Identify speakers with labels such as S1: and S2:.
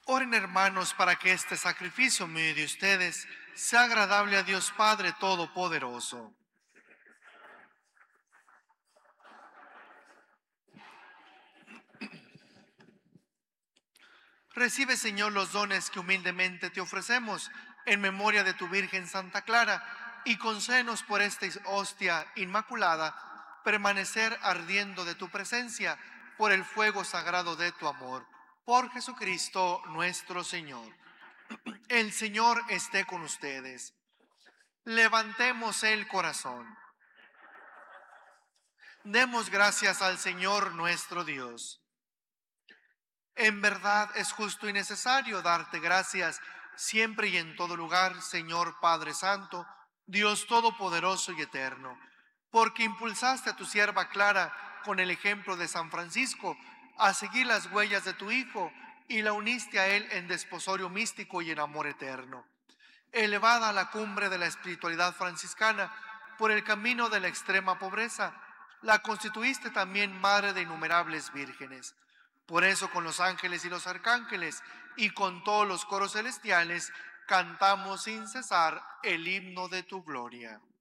S1: Oren, hermanos, para que este sacrificio mío de ustedes sea agradable a Dios Padre Todopoderoso. Recibe, Señor, los dones que humildemente te ofrecemos en memoria de tu Virgen Santa Clara, y concédenos por esta hostia inmaculada permanecer ardiendo de tu presencia por el fuego sagrado de tu amor. Por Jesucristo nuestro Señor. El Señor esté con ustedes. Levantemos el corazón. Demos gracias al Señor nuestro Dios. En verdad es justo y necesario darte gracias siempre y en todo lugar, Señor Padre Santo, Dios Todopoderoso y Eterno, porque impulsaste a tu sierva Clara con el ejemplo de San Francisco a seguir las huellas de tu Hijo y la uniste a él en desposorio místico y en amor eterno. Elevada a la cumbre de la espiritualidad franciscana por el camino de la extrema pobreza, la constituiste también madre de innumerables vírgenes. Por eso con los ángeles y los arcángeles y con todos los coros celestiales cantamos sin cesar el himno de tu gloria.